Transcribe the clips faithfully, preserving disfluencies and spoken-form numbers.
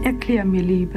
Erklär mir, Liebe.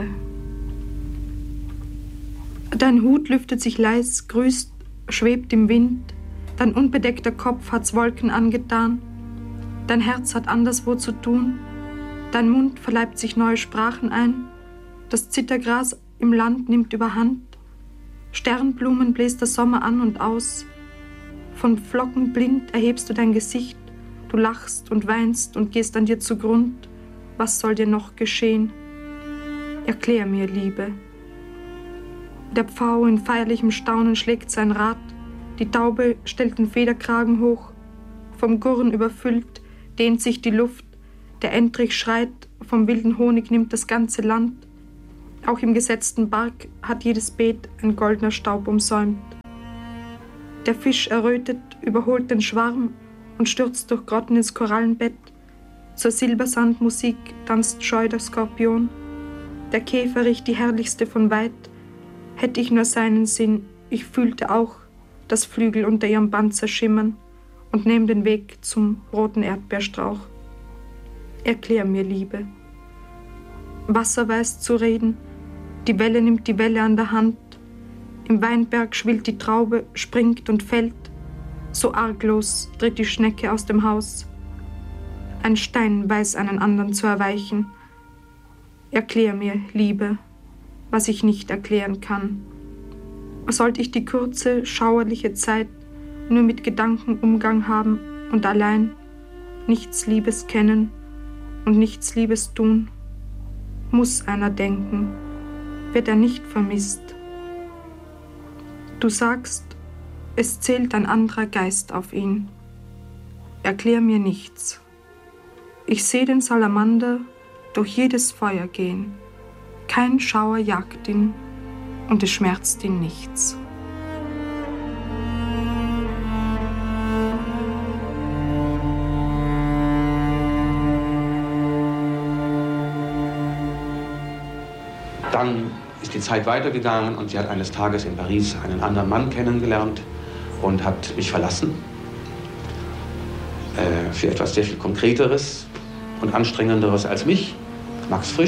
Dein Hut lüftet sich leis, grüßt, schwebt im Wind. Dein unbedeckter Kopf hat's Wolken angetan. Dein Herz hat anderswo zu tun. Dein Mund verleibt sich neue Sprachen ein. Das Zittergras im Land nimmt überhand. Sternblumen bläst der Sommer an und aus. Von Flocken blind erhebst du dein Gesicht. Du lachst und weinst und gehst an dir zugrund. Was soll dir noch geschehen? Erklär mir, Liebe. Der Pfau in feierlichem Staunen schlägt sein Rad. Die Taube stellt den Federkragen hoch. Vom Gurren überfüllt dehnt sich die Luft. Der Entrich schreit, vom wilden Honig nimmt das ganze Land. Auch im gesetzten Bark hat jedes Beet ein goldener Staub umsäumt. Der Fisch errötet, überholt den Schwarm und stürzt durch Grotten ins Korallenbett. Zur Silbersandmusik tanzt scheu der Skorpion. Der Käfer riecht die herrlichste von weit. Hätte ich nur seinen Sinn, ich fühlte auch, dass Flügel unter ihrem Panzer schimmern und nehm den Weg zum roten Erdbeerstrauch. Erklär mir, Liebe. Wasser weiß zu reden, die Welle nimmt die Welle an der Hand. Im Weinberg schwillt die Traube, springt und fällt. So arglos tritt die Schnecke aus dem Haus. Ein Stein weiß einen anderen zu erweichen. Erklär mir, Liebe, was ich nicht erklären kann. Sollte ich die kurze, schauerliche Zeit nur mit Gedanken Umgang haben und allein nichts Liebes kennen und nichts Liebes tun? Muss einer denken, wird er nicht vermisst. Du sagst, es zählt ein anderer Geist auf ihn. Erklär mir nichts. Ich seh den Salamander durch jedes Feuer gehen. Kein Schauer jagt ihn und es schmerzt ihn nichts. Dann ist die Zeit weitergegangen und sie hat eines Tages in Paris einen anderen Mann kennengelernt und hat mich verlassen. Äh, für etwas sehr viel Konkreteres und Anstrengenderes als mich, Max Frisch.